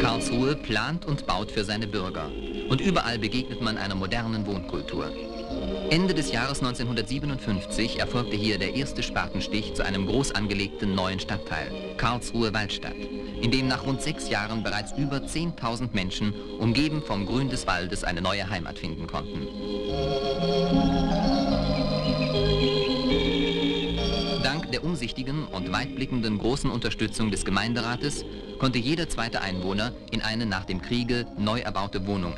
Karlsruhe plant und baut für seine Bürger. Und überall begegnet man einer modernen Wohnkultur. Ende des Jahres 1957 erfolgte hier der erste Spatenstich zu einem groß angelegten neuen Stadtteil, Karlsruhe-Waldstadt, in dem nach rund 6 Jahren bereits über 10.000 Menschen, umgeben vom Grün des Waldes, eine neue Heimat finden konnten. Dank der umsichtigen und weitblickenden großen Unterstützung des Gemeinderates konnte jeder zweite Einwohner in eine nach dem Kriege neu erbaute Wohnung